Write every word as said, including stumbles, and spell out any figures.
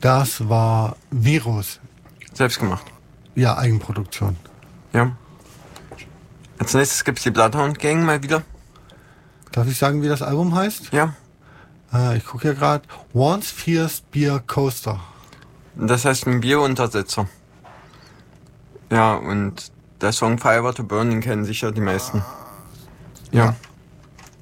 Das war Virus. Selbst gemacht. Ja, Eigenproduktion. Ja. Als nächstes gibt's die Bloodhound Gang mal wieder. Darf ich sagen, wie das Album heißt? Ja. Äh, ich gucke hier gerade. Once Fierce Beer Coaster. Das heißt ein Bieruntersetzer. Ja, und der Song Firewater Burn, den kennen sicher die meisten. Ja. Ja.